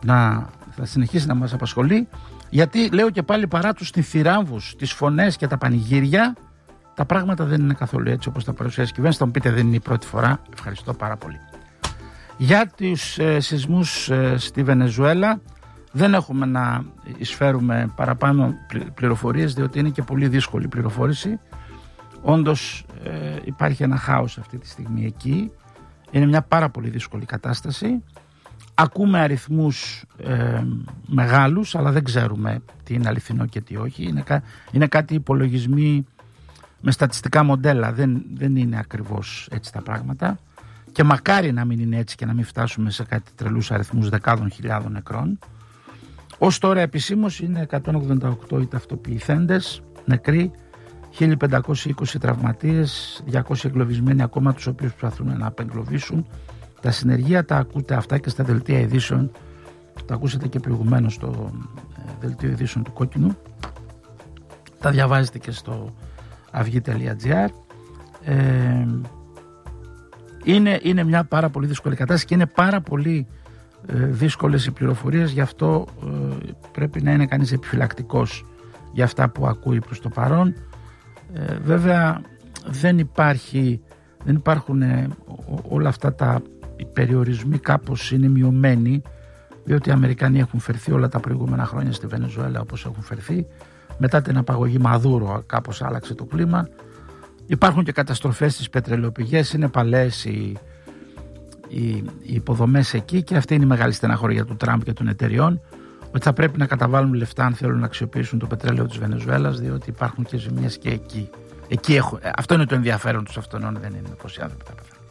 θα συνεχίσει να μας απασχολεί, γιατί λέω και πάλι, παρά τους θυράμβους, τις φωνές και τα πανηγύρια, τα πράγματα δεν είναι καθόλου έτσι όπως τα παρουσιάζει η κυβέρνηση. Θα μου πείτε, δεν είναι η πρώτη φορά. Ευχαριστώ πάρα πολύ. Για τους σεισμούς στη Βενεζουέλα δεν έχουμε να εισφέρουμε παραπάνω πληροφορίες, διότι είναι και πολύ δύσκολη πληροφόρηση. Όντως υπάρχει ένα χάος αυτή τη στιγμή εκεί. Είναι μια πάρα πολύ δύσκολη κατάσταση. Ακούμε αριθμούς μεγάλους, αλλά δεν ξέρουμε τι είναι αληθινό και τι όχι. Είναι κάτι υπολογισμοί με στατιστικά μοντέλα. Δεν είναι ακριβώς έτσι τα πράγματα. Και μακάρι να μην είναι έτσι και να μην φτάσουμε σε κάτι τρελούς αριθμούς δεκάδων χιλιάδων νεκρών. Ως τώρα επισήμως είναι 188 οι ταυτοποιηθέντες νεκροί, 1520 τραυματίες, 200 εγκλωβισμένοι ακόμα, τους οποίους προσπαθούν να απεγκλωβίσουν. Τα συνεργεία τα ακούτε αυτά και στα δελτία ειδήσεων. Τα ακούσατε και προηγουμένως στο δελτίο ειδήσεων του Κόκκινου. Τα διαβάζετε και στο avygi.gr. Είναι μια πάρα πολύ δύσκολη κατάσταση και είναι πάρα πολύ δύσκολες οι πληροφορίες, γι' αυτό πρέπει να είναι κανείς επιφυλακτικός για αυτά που ακούει προς το παρόν. Βέβαια δεν υπάρχουν όλα αυτά οι περιορισμοί, κάπως είναι μειωμένοι, διότι οι Αμερικανοί έχουν φερθεί όλα τα προηγούμενα χρόνια στη Βενεζουέλα όπως έχουν φερθεί. Μετά την απαγωγή Μαδούρο κάπως άλλαξε το κλίμα. Υπάρχουν και καταστροφές στις πετρελαιοπηγές, είναι παλαιές οι υποδομές εκεί, και αυτή είναι η μεγάλη στεναχώρια του Τραμπ και των εταιριών, ότι θα πρέπει να καταβάλουν λεφτά αν θέλουν να αξιοποιήσουν το πετρέλαιο της Βενεζουέλας, διότι υπάρχουν και ζημίες και εκεί. Αυτό είναι το ενδιαφέρον τους αυτών, δεν είναι πως οι άνθρωποι θα πεθάνουν.